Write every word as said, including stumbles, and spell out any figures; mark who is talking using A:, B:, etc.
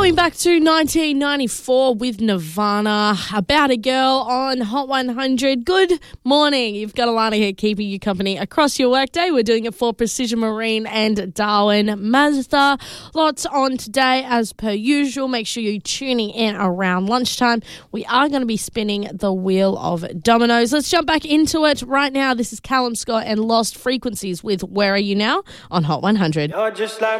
A: Going back to nineteen ninety-four with Nirvana, About a Girl on Hot one hundred. Good morning. You've got Alana here keeping you company across your workday. We're doing it for Precision Marine and Darwin Mazda. Lots on today as per usual. Make sure you're tuning in around lunchtime. We are going to be spinning the wheel of dominoes. Let's jump back into it right now. This is Callum Scott and Lost Frequencies with Where Are You Now on Hot one hundred.
B: You're just like